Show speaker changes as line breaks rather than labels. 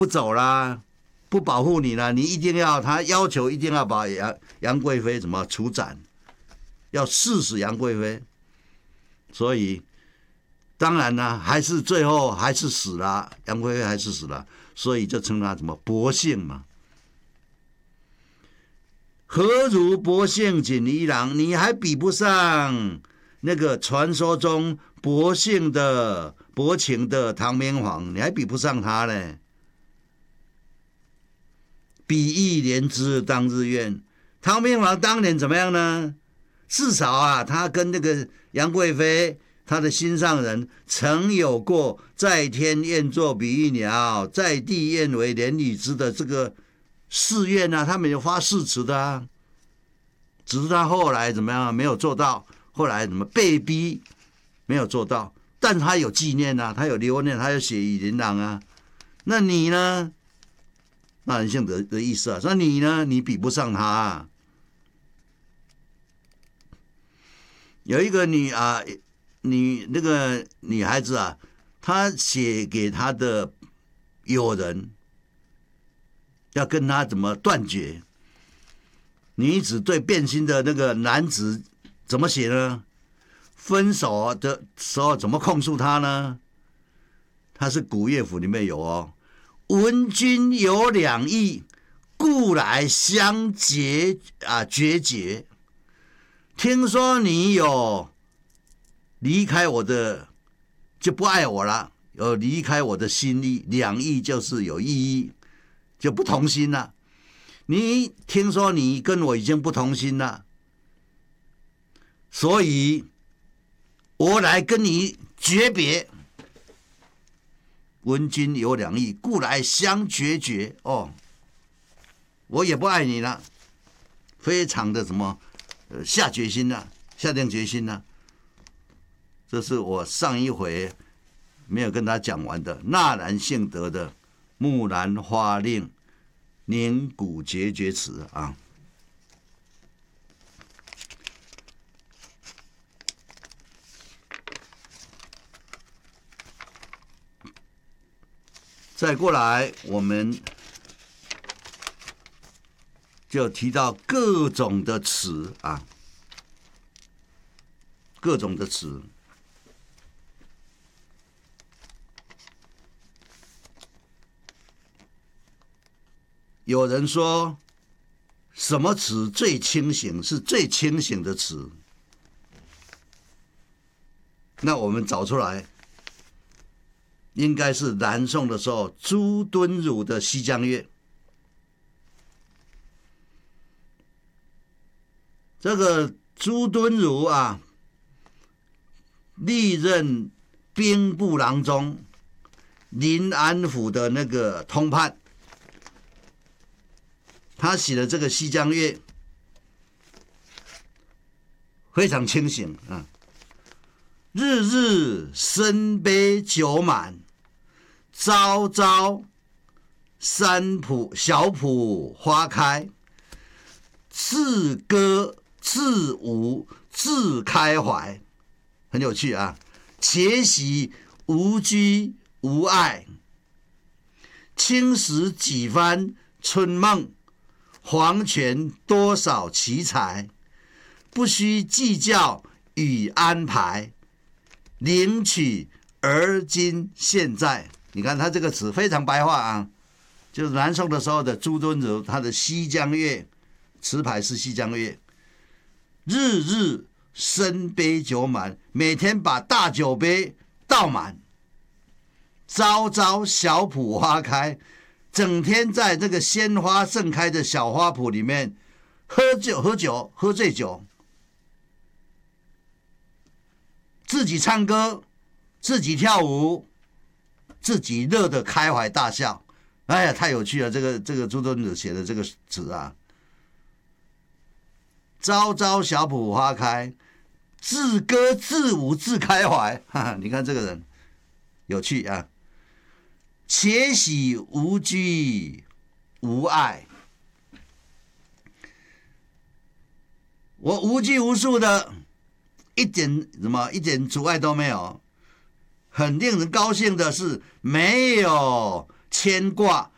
不走啦，不保护你了，你一定要他要求一定要把杨贵妃怎么处斩，要赐死杨贵妃，所以当然呢，还是最后还是死了，杨贵妃还是死了，所以就称他什么薄幸嘛。何如薄幸锦衣郎？你还比不上那个传说中薄情的唐明皇，你还比不上他呢。比翼连枝当日愿，唐明皇当年怎么样呢？至少啊，他跟那个杨贵妃，他的心上人曾有过在天愿作比翼鸟，在地愿为连理枝的这个誓愿啊，他们有发誓词的啊。只是他后来怎么样没有做到，后来怎么被逼没有做到，但他有纪念啊，他有留念，他有写与琳琅啊。那你呢？那任性德的意思啊，那你呢？你比不上他啊。有一个那个女孩子啊，她写给她的友人，要跟他怎么断绝。女子对变心的那个男子怎么写呢？分手的时候怎么控诉他呢？他是古乐府里面有哦。闻君有两意，故来相决绝。听说你有离开我的，就不爱我了，有离开我的心意，两意就是有意义，就不同心了。你听说你跟我已经不同心了，所以我来跟你诀别。闻君有两意，故来相决绝。哦，我也不爱你了，非常的什么下决心了，下定决心了。这是我上一回没有跟他讲完的纳兰性德的《木兰花令凝骨决绝词》啊。再过来，我们就提到各种的词啊，各种的词。有人说，什么词最清醒？是最清醒的词。那我们找出来。应该是南宋的时候朱敦儒的《西江月》。这个朱敦儒啊，历任兵部郎中、临安府的那个通判，他写的这个《西江月》非常清醒啊。日日深杯酒满，朝朝小圃花开。自歌自舞自开怀，很有趣啊。且喜无拘无碍，轻识几番春梦，黄泉多少奇才。不须计较与安排，领取而今现在。你看他这个词非常白话啊，就是南宋的时候的朱敦儒他的《西江月》，词牌是《西江月》。日日深杯酒满，每天把大酒杯倒满。朝朝小圃花开，整天在这个鲜花盛开的小花圃里面喝醉酒，自己唱歌，自己跳舞，自己乐得开怀大笑。哎呀，太有趣了！这个朱敦儒写的这个词啊，朝朝小圃花开，自歌自舞自开怀。哈哈，你看这个人有趣啊！且喜无拘无碍，我无拘无束的，一点阻碍都没有。很令人高兴的是，没有牵挂，